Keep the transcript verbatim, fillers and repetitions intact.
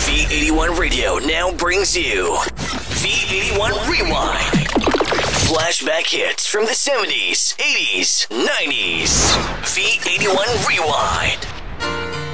V eighty-one Radio now brings you V eighty-one Rewind. Flashback hits from the seventies, eighties, nineties. V eighty-one Rewind.